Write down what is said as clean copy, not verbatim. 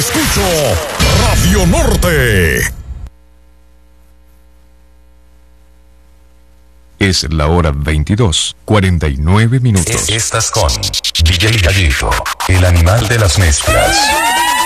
Escucho Radio Norte. Es la hora 22:49. Estás con DJ Gallito, el animal de las mezclas.